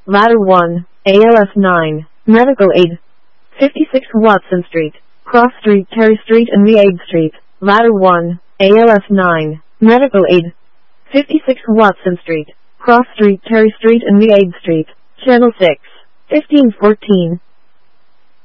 Ladder 1, ALS 9, Medical Aid. 56 Watson Street, Cross Street, Terry Street and Meade Street. Ladder 1, ALS 9, Medical Aid. 56 Watson Street, Cross Street, Terry Street and Meade Street. Channel 6, 1514.